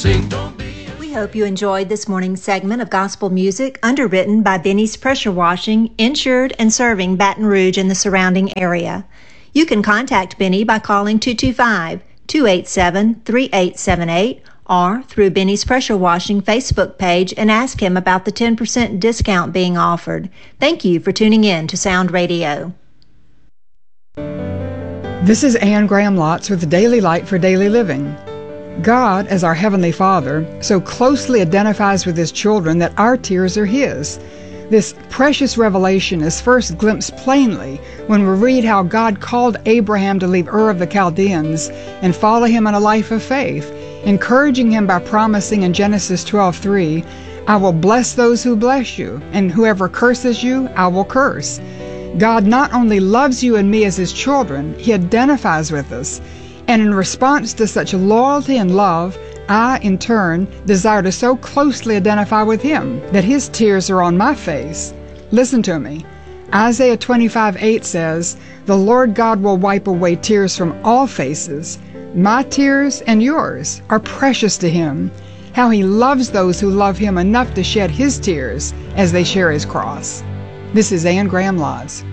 sing. Don't be. We hope you enjoyed this morning's segment of gospel music underwritten by Benny's Pressure Washing, insured and serving Baton Rouge and the surrounding area. You can contact Benny by calling 225-287-3878 or through Benny's Pressure Washing Facebook page and ask him about the 10% discount being offered. Thank you for tuning in to Sound Radio. This is Anne Graham Lotz with the Daily Light for Daily Living. God, as our Heavenly Father, so closely identifies with His children that our tears are His. This precious revelation is first glimpsed plainly when we read how God called Abraham to leave Ur of the Chaldeans and follow him in a life of faith, encouraging him by promising in Genesis 12:3, "I will bless those who bless you, and whoever curses you, I will curse." God not only loves you and me as His children, He identifies with us. And in response to such loyalty and love, I, in turn, desire to so closely identify with Him that His tears are on my face. Listen to me. Isaiah 25:8 says, "The Lord God will wipe away tears from all faces. My tears and yours are precious to Him." How He loves those who love Him enough to shed His tears as they share His cross. This is Anne Graham Lotz.